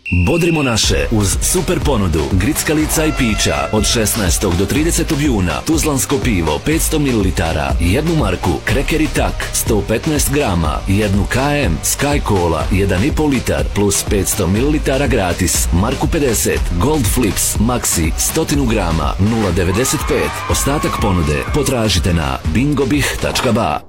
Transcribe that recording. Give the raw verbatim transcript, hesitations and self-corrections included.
Bodrimo naše uz super ponudu grickalica i pića od šesnaestog do tridesetog juna. Tuzlansko pivo petsto mililitara, jednu marku Kreker i Tak sto petnaest grama, jednu K M Sky Cola jedan i pol litar plus petsto mililitara gratis. Marku pedeset Gold Flips Maxi sto grama nula devedeset pet. Ostatak ponude potražite na bingobih tačka ba.